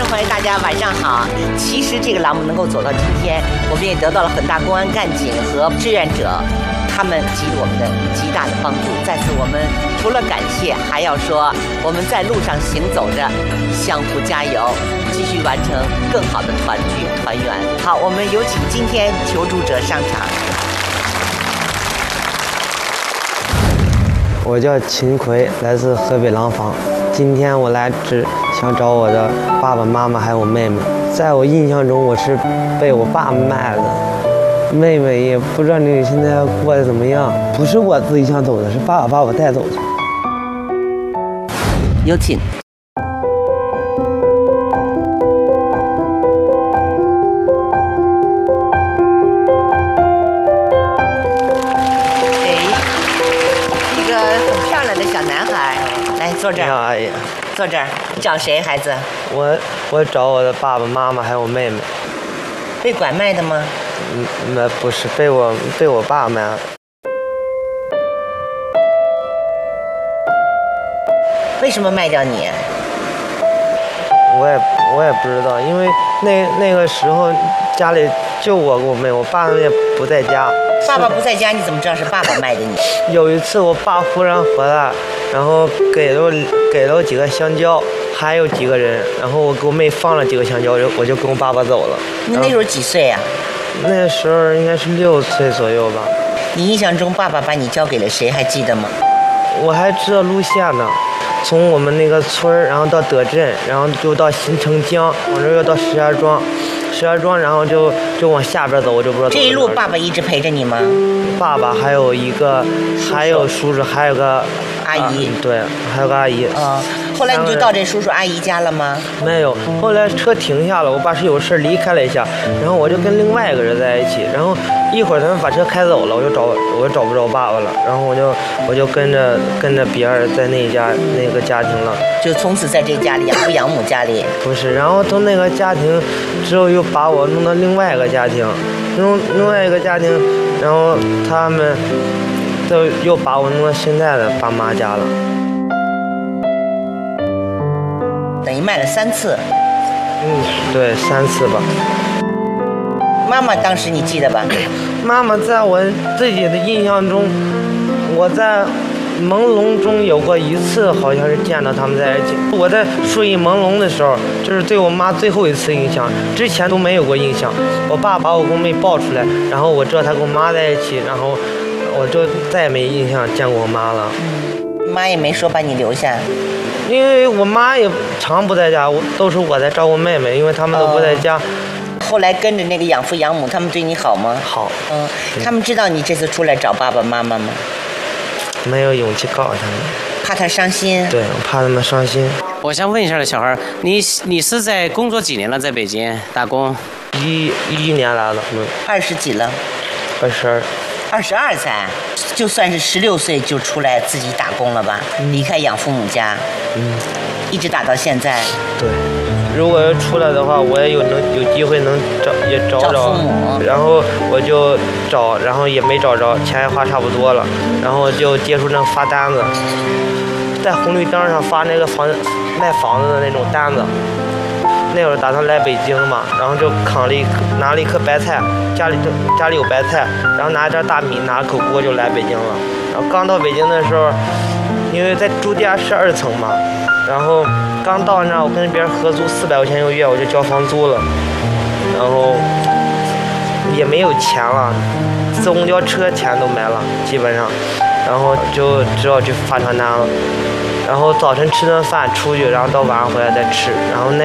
欢迎大家晚上好。其实这个栏目能够走到今天，我们也得到了很大公安干警和志愿者他们给予我们的极大的帮助。在此，我们除了感谢，还要说我们在路上行走着，相互加油，继续完成更好的团聚团圆。好，我们有请今天求助者上场。 我叫秦奎，来自河北廊坊。今天我来想找我的爸爸妈妈还有我妹妹。在我印象中，我是被我爸卖的，妹妹也不知道你现在过得怎么样。不是我自己想走的，是爸爸把我带走的。 有请。很漂亮的小男孩，来坐这儿。 阿姨， 坐这儿。你找谁，孩子？ 我找我的爸爸妈妈还有我妹妹。 被拐卖的吗？ 不是，被我爸卖了。 为什么卖掉你？ 我也不知道，因为那个时候家里就我跟我妹，我爸也不在家。 爸爸不在家，你怎么知道是爸爸卖的你？ 有一次我爸忽然回来，然后给了几个香蕉，还有几个人，然后我给我妹放了几个香蕉，我就跟我爸爸走了。 你那时候几岁呀？ 那时候应该是6岁左右吧。 你印象中爸爸把你交给了谁？还记得吗？ 我还知道路线呢，从我们那个村儿，然后到德镇，然后就到新城江，往这又到石家庄，然后就往下边走，我就不知道。 这一路爸爸一直陪着你吗？ 爸爸还有叔叔，还有个阿姨。 对，还有个阿姨。 后来你就到这叔叔阿姨家了吗？ 没有，后来车停下了，我爸是有事离开了一下，然后我就跟另外一个人在一起，然后一会儿他们把车开走了，我就找不着爸爸了，然后我就跟着别人在那个家庭了， 就从此在这家里养父养母家里。 不是，然后从那个家庭之后又把我弄到另外一个家庭，然后他们又把我弄到现在的爸妈家了。 等于卖了3次。 对，3次吧。 妈妈当时你记得吧？ 妈妈在我自己的印象中，我在朦胧中有过一次，好像是见到他们在一起。我在睡意朦胧的时候，就是对我妈最后一次印象，之前都没有过印象。我爸把我跟我妹抱出来，然后我知道他跟我妈在一起，然后我就再也没印象见过我妈了。 妈也没说把你留下。 因为我妈也常不在家，都是我在照顾妹妹，因为他们都不在家。 后来跟着那个养父养母，他们对你好吗？ 好。 他们知道你这次出来找爸爸妈妈吗？ 没有勇气告诉他们， 怕他伤心。 对，我怕他们伤心。 我想问一下小孩，你是在工作几年了？在北京打工 ？11年来了。 20几了 ？22。 22才，就算是16岁就出来自己打工了吧？离开养父母家，一直打到现在。 对，如果要出来的话，我也有机会能找父母， 然后我就找，然后也没找着，钱也花差不多了，然后就接触那发单子，在红绿灯上发那个卖房子的那种单子。那会儿打算来北京嘛，然后就拿了一颗白菜，家里有白菜，然后拿一袋大米，拿了口锅就来北京了。然后刚到北京的时候，因为在住地下室2层嘛，然后刚到那我跟别人合租400块钱一个月，我就交房租了，然后也没有钱了，坐公交车钱都没了基本上，然后就只好去发传单了。然后早晨吃顿饭出去，然后到晚上回来再吃，然后那